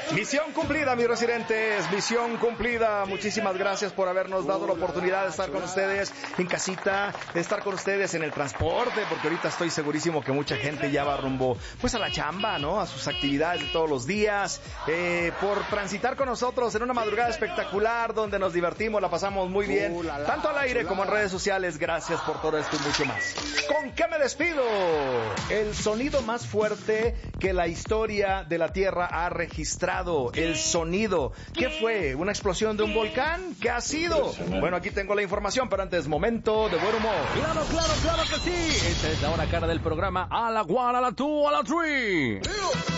Misión cumplida, mis residentes, misión cumplida. Muchísimas gracias por habernos dado la oportunidad de estar con ustedes en casita, de estar con ustedes en el transporte, porque ahorita estoy segurísimo que mucha gente ya va rumbo pues a la chamba, ¿no? A sus actividades de todos los días, por transitar con nosotros en una madrugada espectacular donde nos divertimos, la pasamos muy bien, tanto al aire como en redes sociales. Gracias por todo esto y mucho más. ¿Con qué me despido? El sonido más fuerte que la historia de la Tierra ha registrado. El sonido. ¿Qué fue? ¿Una explosión de un volcán? ¿Qué ha sido? Bueno, aquí tengo la información, pero antes, momento de buen humor. Claro que sí. Esta es la hora cara del programa. A la one, a la two, a la three.